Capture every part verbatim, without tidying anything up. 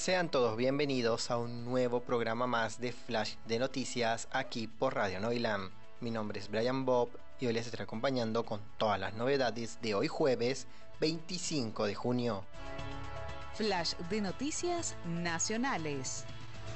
Sean todos bienvenidos a un nuevo programa más de Flash de Noticias aquí por Radio Noilam. Mi nombre es Brian Bob y hoy les estaré acompañando con todas las novedades de hoy jueves veinticinco de junio. Flash de Noticias Nacionales.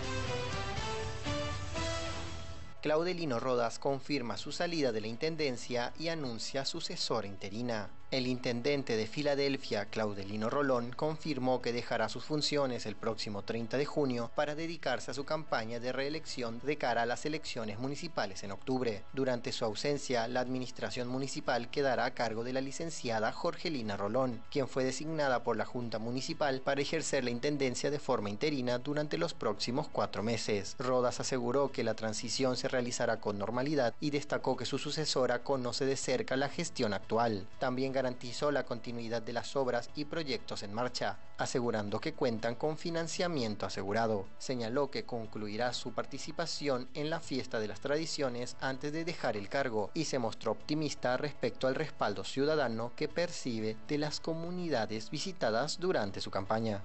Claudelino Rodas confirma su salida de la intendencia y anuncia sucesora interina. El intendente de Filadelfia, Claudelino Rolón, confirmó que dejará sus funciones el próximo treinta de junio para dedicarse a su campaña de reelección de cara a las elecciones municipales en octubre. Durante su ausencia, la administración municipal quedará a cargo de la licenciada Jorgelina Rolón, quien fue designada por la Junta Municipal para ejercer la intendencia de forma interina durante los próximos cuatro meses. Rodas aseguró que la transición se realizará con normalidad y destacó que su sucesora conoce de cerca la gestión actual. También garantizó la continuidad de las obras y proyectos en marcha, asegurando que cuentan con financiamiento asegurado. Señaló que concluirá su participación en la Fiesta de las Tradiciones antes de dejar el cargo y se mostró optimista respecto al respaldo ciudadano que percibe de las comunidades visitadas durante su campaña.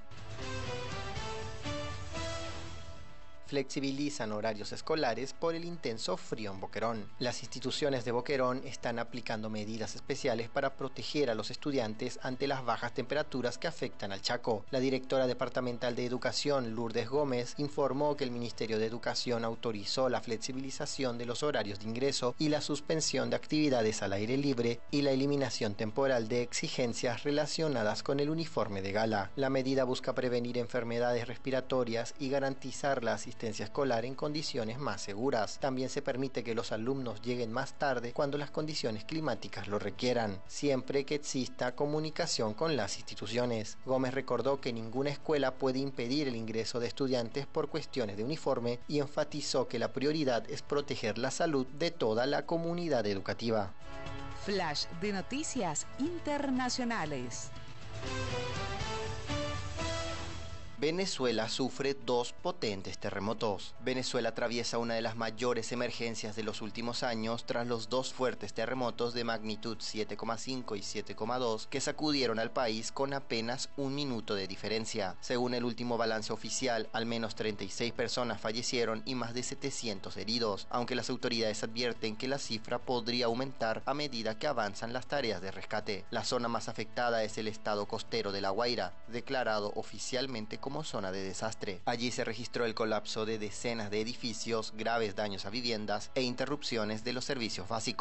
Flexibilizan horarios escolares por el intenso frío en Boquerón. Las instituciones de Boquerón están aplicando medidas especiales para proteger a los estudiantes ante las bajas temperaturas que afectan al Chaco. La directora departamental de Educación, Lourdes Gómez, informó que el Ministerio de Educación autorizó la flexibilización de los horarios de ingreso y la suspensión de actividades al aire libre y la eliminación temporal de exigencias relacionadas con el uniforme de gala. La medida busca prevenir enfermedades respiratorias y garantizar la asistencia escolar en condiciones más seguras. También se permite que los alumnos lleguen más tarde cuando las condiciones climáticas lo requieran, siempre que exista comunicación con las instituciones. Gómez recordó que ninguna escuela puede impedir el ingreso de estudiantes por cuestiones de uniforme y enfatizó que la prioridad es proteger la salud de toda la comunidad educativa. Flash de Noticias Internacionales. Venezuela sufre dos potentes terremotos. Venezuela atraviesa una de las mayores emergencias de los últimos años tras los dos fuertes terremotos de magnitud siete coma cinco y siete coma dos que sacudieron al país con apenas un minuto de diferencia. Según el último balance oficial, al menos treinta y seis personas fallecieron y más de setecientos heridos, aunque las autoridades advierten que la cifra podría aumentar a medida que avanzan las tareas de rescate. La zona más afectada es el estado costero de La Guaira, declarado oficialmente como como zona de desastre. Allí se registró el colapso de decenas de edificios, graves daños a viviendas e interrupciones de los servicios básicos.